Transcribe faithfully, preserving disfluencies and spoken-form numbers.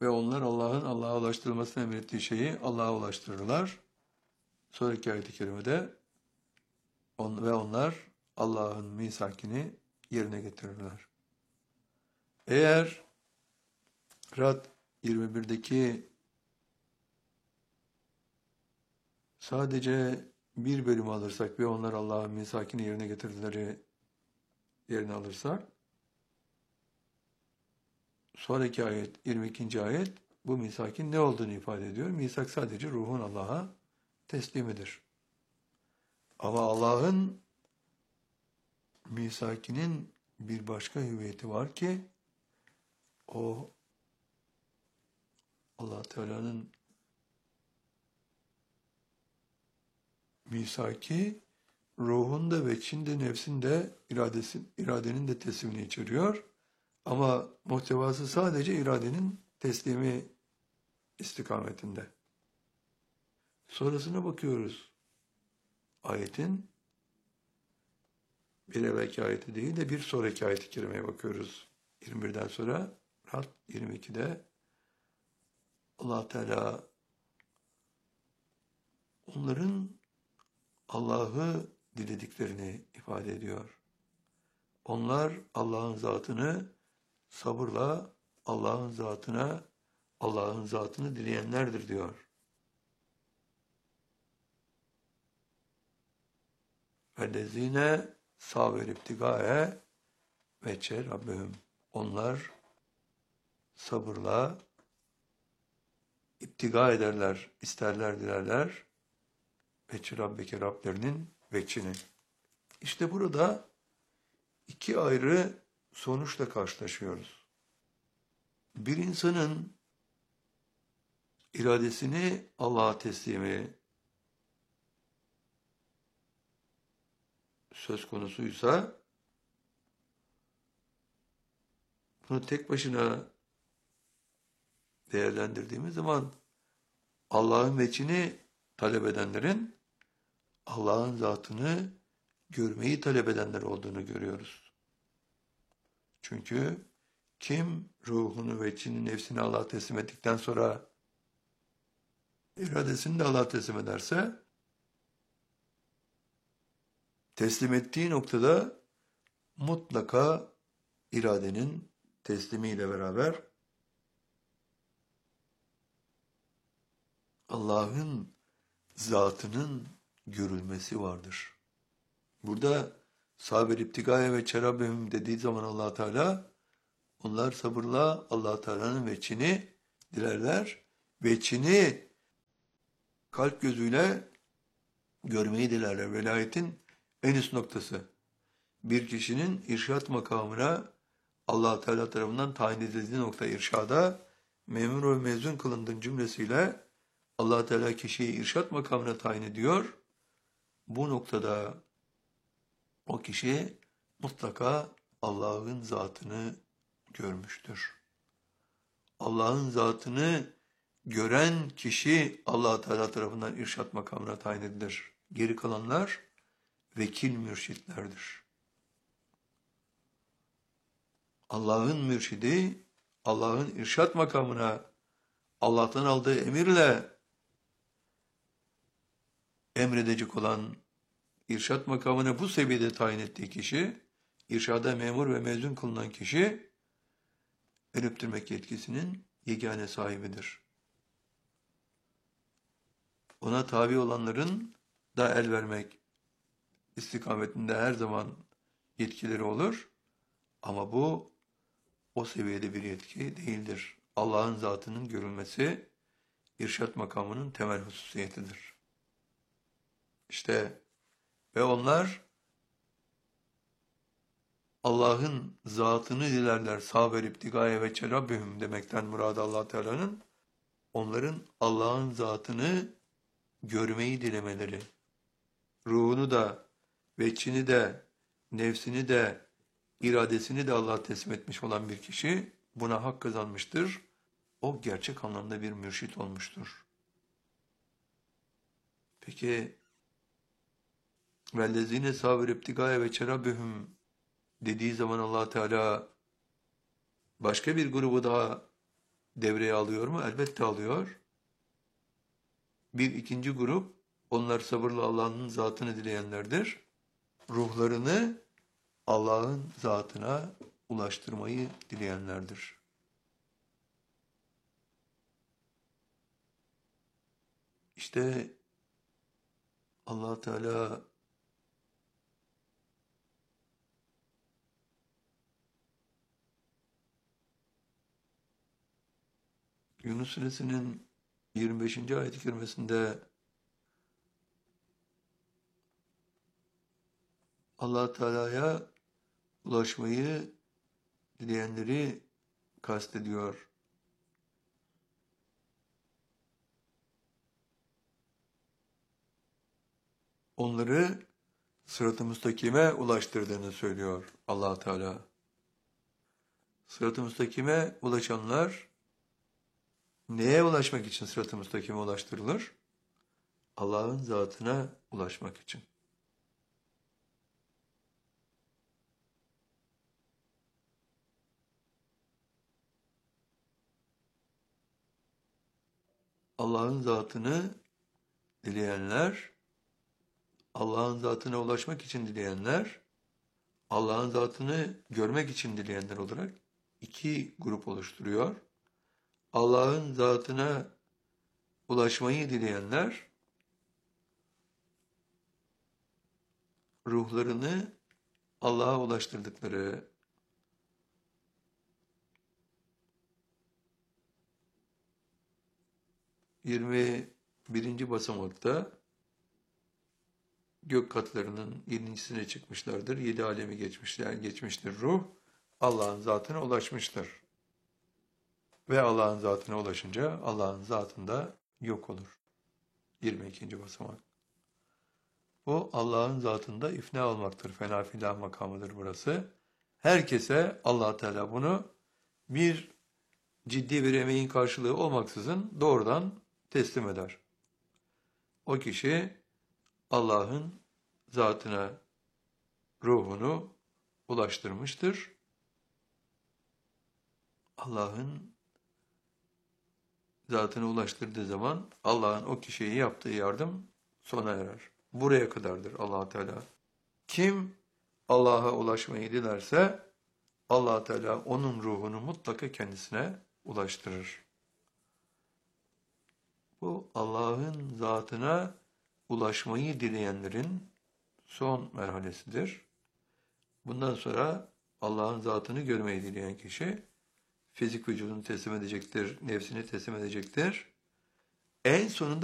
ve onlar Allah'ın Allah'a ulaştırılmasını emrettiği şeyi Allah'a ulaştırırlar. Sonraki ayet-i kerimede on, ve onlar Allah'ın misakini yerine getirirler. Eğer Rad yirmi birdeki sadece bir bölümü alırsak ve onlar Allah'ın misakini yerine getirdileri yerine alırsak, sonraki ayet, yirmi ikinci ayet, bu misakin ne olduğunu ifade ediyor. Misak sadece ruhun Allah'a teslimidir. Ama Allah'ın misakinin bir başka hüviyeti var ki, o Allah Teala'nın misaki ruhun da ve içinde nefsin de iradesi, iradenin de teslimini içeriyor. Ama muhtevası sadece iradenin teslimi istikametinde. Sonrasına bakıyoruz. Ayetin bir evvelki ayeti değil de bir sonraki ayet-i kerimeye bakıyoruz. yirmi birden sonra Rad yirmi ikide Allah Teala onların Allah'ı dilediklerini ifade ediyor. Onlar Allah'ın zatını sabırla Allah'ın zatına Allah'ın zatını dileyenlerdir diyor. Vellezine saber ibtigae veçe Rabbihim. Onlar sabırla iptiga ederler, isterler, dilerler. Veçe Rabbike, Rablerinin veçini. İşte burada iki ayrı sonuçla karşılaşıyoruz. Bir insanın iradesini Allah'a teslimi söz konusuysa, bunu tek başına değerlendirdiğimiz zaman Allah'ın veçini talep edenlerin Allah'ın zatını görmeyi talep edenler olduğunu görüyoruz. Çünkü kim ruhunu ve içini, nefsini Allah'a teslim ettikten sonra iradesini de Allah'a teslim ederse, teslim ettiği noktada mutlaka iradenin teslimiyle beraber Allah'ın zatının görülmesi vardır. Burada saber iptigaya ve çerabehum dediği zaman Allah Teala, onlar sabırla Allah Teala'nın veçini dilerler. Veçini kalp gözüyle görmeyi dilerler. Velayetin en üst noktası. Bir kişinin irşat makamına Allah Teala tarafından tayin edildiği nokta irşada memur ve mezun kılındığın cümlesiyle Allah Teala kişiyi irşat makamına tayin ediyor. Bu noktada o kişi mutlaka Allah'ın zatını görmüştür. Allah'ın zatını gören kişi Allah Teala tarafından irşat makamına tayin edilir. Geri kalanlar vekil mürşitlerdir. Allah'ın mürşidi, Allah'ın irşat makamına Allah'tan aldığı emirle emredecek olan, irşat makamına bu seviyede tayin ettiği kişi, irşada memur ve mezun kılınan kişi, el öptürmek yetkisinin yegane sahibidir. Ona tabi olanların da el vermek istikametinde her zaman yetkileri olur. Ama bu o seviyede bir yetki değildir. Allah'ın zatının görülmesi irşat makamının temel hususiyetidir. İşte ve onlar Allah'ın zatını dilerler. Saber iptigaya ve çerabbihüm demekten murad Allah Teala'nın onların Allah'ın zatını görmeyi dilemeleri. Ruhunu da, veçini de, nefsini de, iradesini de Allah'a teslim etmiş olan bir kişi buna hak kazanmıştır. O gerçek anlamda bir mürşit olmuştur. Peki vellezine sabir iptigaya ve çerabbihüm dediği zaman Allah Teala başka bir grubu daha devreye alıyor mu? Elbette alıyor. Bir ikinci grup, onlar sabırla Allah'ın zatını dileyenlerdir. Ruhlarını Allah'ın zatına ulaştırmayı dileyenlerdir. İşte Allah Teala Yunus Suresinin yirmi beşinci ayet-i kerimesinde Allah Teala'ya ulaşmayı dileyenleri kastediyor. Onları sırat-ı müstakime ulaştırdığını söylüyor Allah Teala. Sırat-ı müstakime ulaşanlar neye ulaşmak için sırat-ı müstakime ulaştırılır? Allah'ın zatına ulaşmak için. Allah'ın zatını dileyenler, Allah'ın zatına ulaşmak için dileyenler, Allah'ın zatını görmek için dileyenler olarak iki grup oluşturuyor. Allah'ın zatına ulaşmayı dileyenler, ruhlarını Allah'a ulaştırdıkları, yirmi birinci basamakta gök katlarının yedincisine çıkmışlardır. Yedi alemi geçmişler, geçmiştir ruh. Allah'ın zatına ulaşmıştır. Ve Allah'ın zatına ulaşınca Allah'ın zatında yok olur. yirmi ikinci basamak. Bu Allah'ın zatında ifna olmaktır. Fena filah makamıdır burası. Herkese Allah Teala bunu bir ciddi bir emeğin karşılığı olmaksızın doğrudan teslim eder. O kişi Allah'ın zatına ruhunu ulaştırmıştır. Allah'ın zatına ulaştırdığı zaman Allah'ın o kişiye yaptığı yardım sona erer. Buraya kadardır Allah Teala. Kim Allah'a ulaşmayı dilerse Allah Teala onun ruhunu mutlaka kendisine ulaştırır. Bu Allah'ın zatına ulaşmayı dileyenlerin son merhalesidir. Bundan sonra Allah'ın zatını görmeyi dileyen kişi fizik vücudunu teslim edecektir, nefsini teslim edecektir. En sonunda